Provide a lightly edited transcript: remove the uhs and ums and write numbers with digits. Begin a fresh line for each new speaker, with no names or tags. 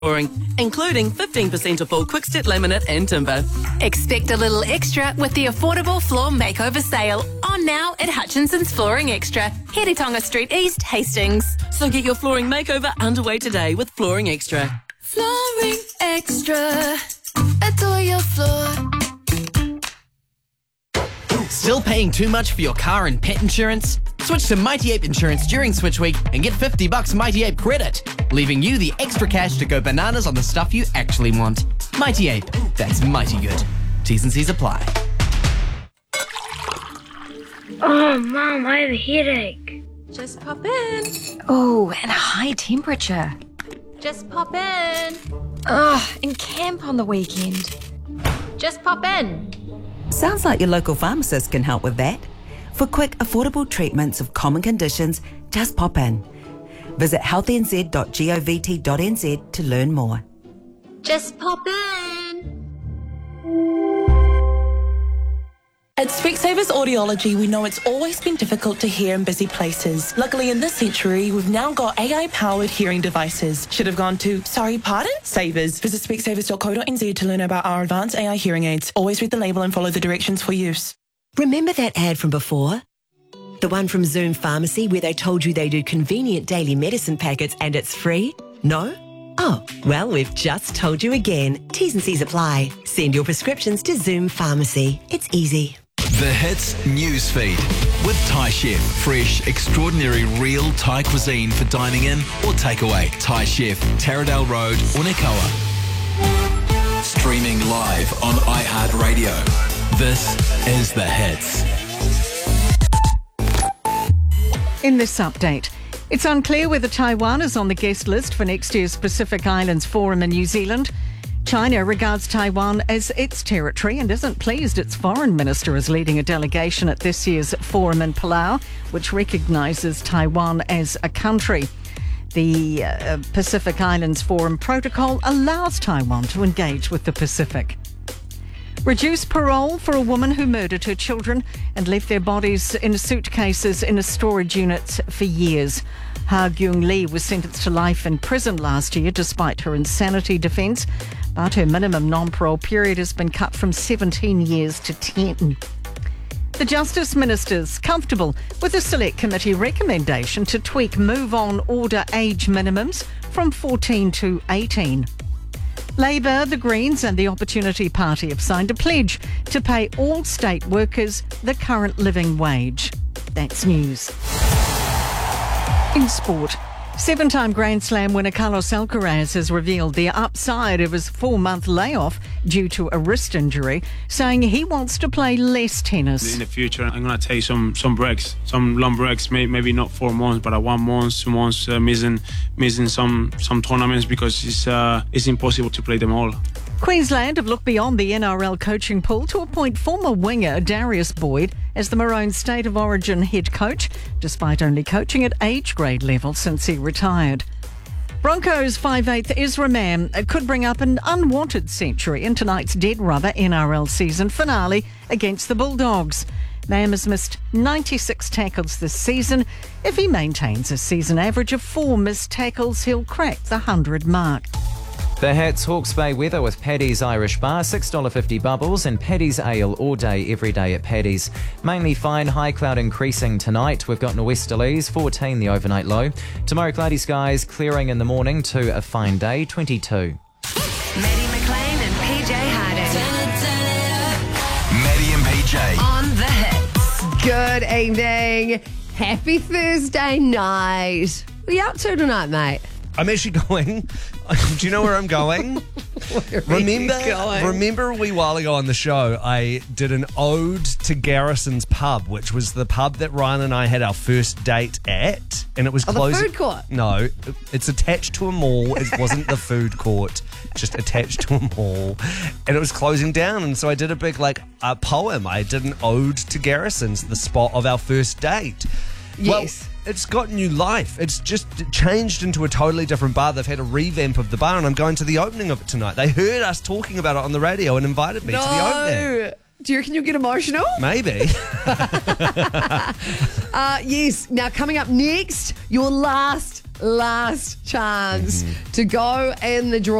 flooring, including 15% off all Quickstep laminate and timber.
Expect a little extra with the affordable floor makeover sale. On now at Hutchinson's Flooring Extra, Heritonga Street East, Hastings.
So get your flooring makeover underway today with Flooring Extra.
Flooring Extra. Adore your floor.
Still paying too much for your car and pet insurance? Switch to Mighty Ape Insurance during Switch Week and get $50 Mighty Ape credit, leaving you the extra cash to go bananas on the stuff you actually want. Mighty Ape, that's mighty good. T's and C's apply.
Oh, Mum, I have a headache.
Just pop in.
Oh, and a high temperature.
Just pop in.
Oh, and camp on the weekend.
Just pop in.
Sounds like your local pharmacist can help with that. For quick, affordable treatments of common conditions, just pop in. Visit healthynz.govt.nz to learn more.
Just pop in.
At Specsavers Audiology, we know it's always been difficult to hear in busy places. Luckily, in this century, we've now got AI-powered hearing devices. Should have gone to, sorry, pardon? Savers. Visit specsavers.co.nz to learn about our advanced AI hearing aids. Always read the label and follow the directions for use.
Remember that ad from before? The one from Zoom Pharmacy where they told you they do convenient daily medicine packets and it's free? No? Oh, well, we've just told you again. T's and C's apply. Send your prescriptions to Zoom Pharmacy. It's easy.
The Hits Newsfeed with Thai Chef. Fresh, extraordinary, real Thai cuisine for dining in or takeaway. Thai Chef, Taradale Road, Unikoa. Streaming live on iHeartRadio. This is The Hits.
In this update, it's unclear whether Taiwan is on the guest list for next year's Pacific Islands Forum in New Zealand. China regards Taiwan as its territory and isn't pleased its foreign minister is leading a delegation at this year's forum in Palau, which recognises Taiwan as a country. The Pacific Islands Forum Protocol allows Taiwan to engage with the Pacific. Reduced parole for a woman who murdered her children and left their bodies in suitcases in a storage unit for years. Ha Gyung Lee was sentenced to life in prison last year despite her insanity defence, but her minimum non-parole period has been cut from 17 years to 10. The Justice Minister's comfortable with a Select Committee recommendation to tweak move-on order age minimums from 14 to 18. Labor, the Greens and the Opportunity Party have signed a pledge to pay all state workers the current living wage. That's news. In sport, seven-time Grand Slam winner Carlos Alcaraz has revealed the upside of his 4-month layoff due to a wrist injury, saying he wants to play less tennis.
In the future, I'm going to take some breaks, some long breaks, maybe not 4 months, but 1 month, 2 months, missing some tournaments because it's impossible to play them all.
Queensland have looked beyond the NRL coaching pool to appoint former winger Darius Boyd as the Maroons' State of Origin head coach, despite only coaching at age grade level since he retired. Broncos 5'8" Ezra Mam could bring up an unwanted century in tonight's dead rubber NRL season finale against the Bulldogs. Mam has missed 96 tackles this season. If he maintains a season average of 4 missed tackles, he'll crack the 100 mark.
The Hats Hawke's Bay weather with Paddy's Irish Bar, $6.50 bubbles, and Paddy's Ale all day, every day at Paddy's. Mainly fine, high cloud increasing tonight. We've got nor'westerlies, 14 the overnight low. Tomorrow cloudy skies, clearing in the morning to a fine day, 22.
Maddie McLean and PJ Harding.
Maddie and PJ.
On The Hits.
Good evening. Happy Thursday night. What are you up to tonight, mate?
I'm actually going. Do you know where I'm going? Remember a wee while ago on the show, I did an ode to Garrison's Pub, which was the pub that Ryan and I had our first date at, and it was closing.
The food court?
No, it's attached to a mall. It wasn't the food court, just attached to a mall, and it was closing down. And so I did a big poem. I did an ode to Garrison's, the spot of our first date.
Yes.
Well, it's got new life. It's just changed into a totally different bar. They've had a revamp of the bar, and I'm going to the opening of it tonight. They heard us talking about it on the radio and invited me to the opening.
Do you reckon you'll get emotional?
Maybe.
Yes. Now, coming up next, your last last chance to go in the draw.